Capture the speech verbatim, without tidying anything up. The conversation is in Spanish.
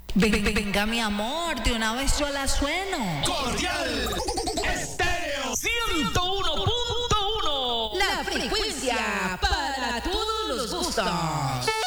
Ven- Venga, mi amor, de una vez yo la sueno. Cordial Estéreo ciento uno punto uno. La frecuencia para todos los gustos.